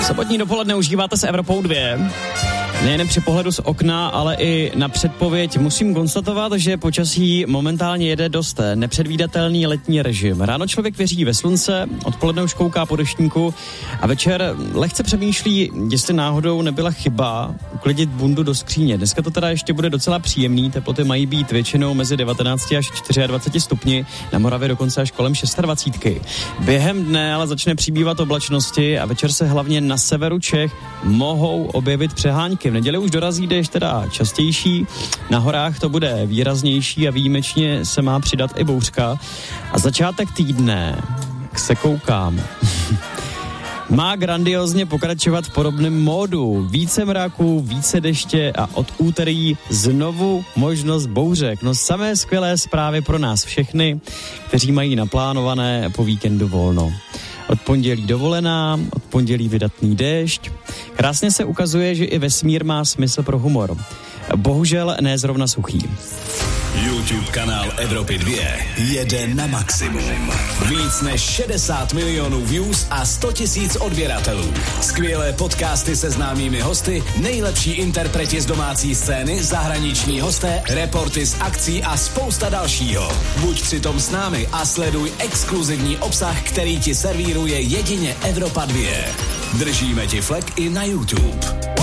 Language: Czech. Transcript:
Sobotní dopoledne užíváte s Evropou 2. Nejen při pohledu z okna, ale i na předpověď musím konstatovat, že počasí momentálně jede dost nepředvídatelný letní režim. Ráno člověk věří ve slunce, odpoledne už kouká po deštníku a večer lehce přemýšlí, jestli náhodou nebyla chyba uklidit bundu do skříně. Dneska to teda ještě bude docela příjemný, teploty mají být většinou mezi 19 až 24 stupni, na Moravě dokonce až kolem 26. Během dne ale začne přibývat oblačnosti a večer se hlavně na severu Čech mohou objevit přehánky. V neděli už dorazí déšť teda častější, na horách to bude výraznější a výjimečně se má přidat i bouřka. A začátek týdne, jak se koukám, má grandiozně pokračovat v podobném módu. Více mraků, více deště a od úterý znovu možnost bouřek. No samé skvělé zprávy pro nás všechny, kteří mají naplánované po víkendu volno. Od pondělí dovolená, od pondělí vydatný déšť. Krásně se ukazuje, že i vesmír má smysl pro humor. Bohužel ne zrovna suchý. YouTube kanál Evropy 2 jede na maximum. Víc než 60 milionů views a 100 000 odběratelů. Skvělé podcasty se známými hosty, nejlepší interpreti z domácí scény, zahraniční hosté, reporty z akcí a spousta dalšího. Buď přitom s námi a sleduj exkluzivní obsah, který ti servíruje jedině Evropa 2. Držíme ti flek i na YouTube.